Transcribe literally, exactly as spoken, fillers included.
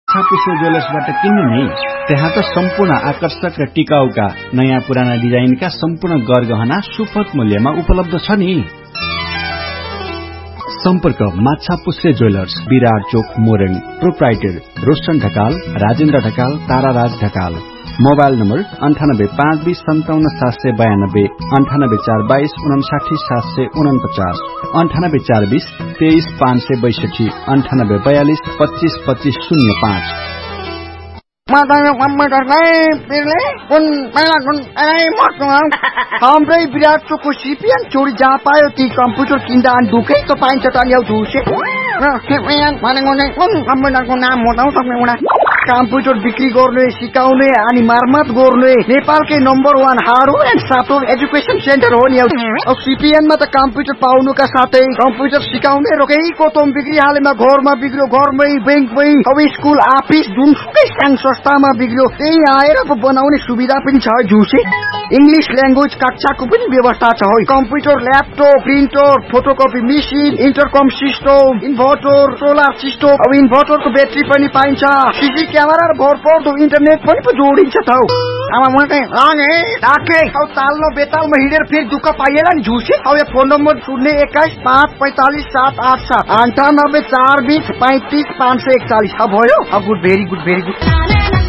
छापुसो ज्वेलर्सबाट किन्नु नि। त्यहाँ त सम्पूर्ण आकर्षक र टिकाउका नयाँ पुराना डिजाइनका सम्पूर्ण गरगहना सुपथ मूल्यमा उपलब्ध छ नि। सम्पर्क माछा पुस्रे ज्वेलर्स, विराट चोक, Morang. Proprietor Roshan Dhakal, Rajendra Dhakal, ताराराज Dhakal. Mobile number अन्ठानब्बे पाँच बीस सन्ताउन्न सात सय बयानब्बे, अन्ठानब्बे चार बाइस उनासाठी सात सय उनपचास, अन्ठानब्बे चार बीस तेइस पाँच सय बैसठी, अन्ठानब्बे बयालिस पच्चीस पच्चीस शून्य पाँच। हाम्रै विराट चोकको सिपिएन चोरी जहाँ पायो ती कम्प्युटर किन्दा अनि ढुकै त पाइन्छ त नि झुसे कम्प्युटरको नाम बताउँ सक्ने कम्प्युटर बिक्री गर्ने, सिकाउने अनि मर्मत गर्ने नेपालकै number one hardware and software education centre हो नि। अब सिपिएनमा त कम्प्युटर पाउनुका साथै कम्प्युटर सिकाउने र केही कोतम बिक्री हालेमा घरमा बिग्रियो, घरमै, बैंकमै, अब स्कुल अफिस जुनसुकै साङ संस्थामा बिग्रियो त्यही आएर बनाउने सुविधा पनि छ झुसे। इंग्लिश ल्याङ्ग्वेज कक्षाको पनि व्यवस्था छ हो। Computer, laptop, printer, photocopy machine, इन्टरकम system, inverter, solar system, अब इन्भर्टरको ब्याट्री पनि पाइन्छ। सीसी क्यामेरा र भरपर्दो इन्टरनेट पनि पो जोडिन्छ त हौ। अब मलाई रागे डाके अब ताल्नो बेतालमा हिँडेर फेरि दुःख पाइएला नि झुसे। अब यो फोन नम्बर शून्य एक्काइस पाँच पैंतालिस सात आठ सात, अन्ठानब्बे चार बीस पैंतिस पाँच सय एकचालिस। अब भयो। अब good, very good, very good.